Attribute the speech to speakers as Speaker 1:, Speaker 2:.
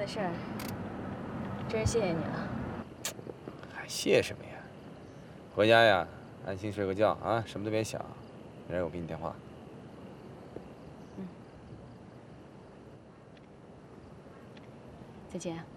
Speaker 1: 的事儿，真是谢谢你了。
Speaker 2: 还谢什么呀？回家呀，安心睡个觉啊，什么都别想。明儿我给你电话。
Speaker 1: 再见。